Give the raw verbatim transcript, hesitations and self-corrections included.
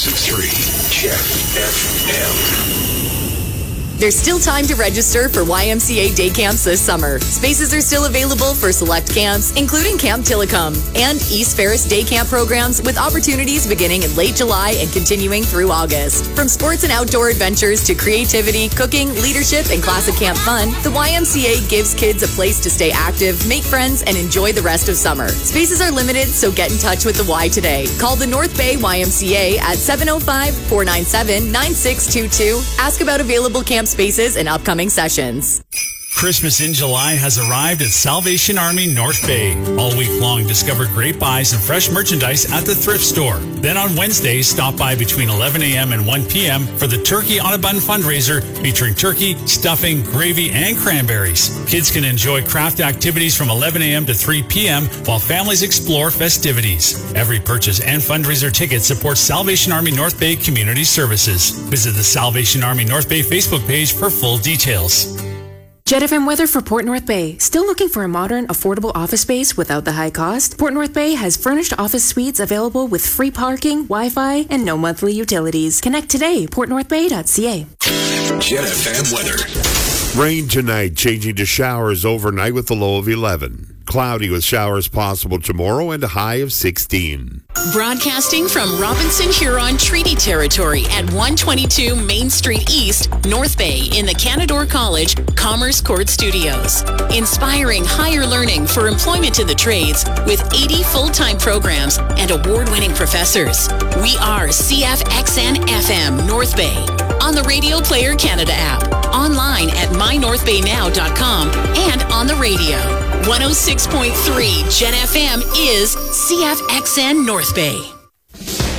six three Jet F M. There's still time to register for Y M C A day camps this summer. Spaces are still available for select camps, including Camp Tillicum and East Ferris day camp programs with opportunities beginning in late July and continuing through August. From sports and outdoor adventures to creativity, cooking, leadership, and classic camp fun, the Y M C A gives kids a place to stay active, make friends, and enjoy the rest of summer. Spaces are limited, so get in touch with the Y today. Call the North Bay Y M C A at seven oh five, four nine seven, nine six two two. Ask about available camp spaces and upcoming sessions. Christmas in July has arrived at Salvation Army North Bay. All week long, discover great buys and fresh merchandise at the thrift store. Then on Wednesdays, stop by between eleven a.m. and one p.m. for the Turkey on a Bun fundraiser featuring turkey, stuffing, gravy, and cranberries. Kids can enjoy craft activities from eleven a.m. to three p.m. while families explore festivities. Every purchase and fundraiser ticket supports Salvation Army North Bay Community Services. Visit the Salvation Army North Bay Facebook page for full details. Jet F M weather for Port North Bay. Still looking for a modern, affordable office space without the high cost? Port North Bay has furnished office suites available with free parking, Wi-Fi, and no monthly utilities. Connect today, port north bay dot c a. Jet F M weather. Rain tonight, changing to showers overnight with a low of eleven. Cloudy with showers possible tomorrow and a high of sixteen. Broadcasting from Robinson Huron Treaty Territory at one twenty-two Main Street East, North Bay in the Canadore College Commerce Court Studios. Inspiring higher learning for employment in the trades with eighty full-time programs and award-winning professors. We are C F X N F M North Bay on the Radio Player Canada app, online at my north bay now dot com, and on the radio. one oh six point three Jet F M is C F X N North Bay.